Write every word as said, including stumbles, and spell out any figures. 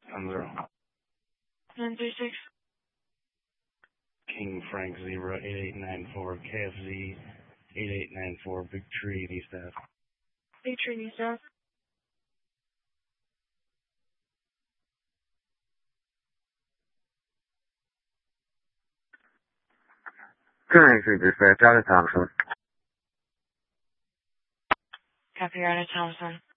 ten zero. nine three six. King Frank Zebra eight eight nine four, K F Z eight eight nine four, Big Tree, East Ave. Big Tree, East Ave. Thanks, dispatch out of Thompson. Copy, out of Thompson.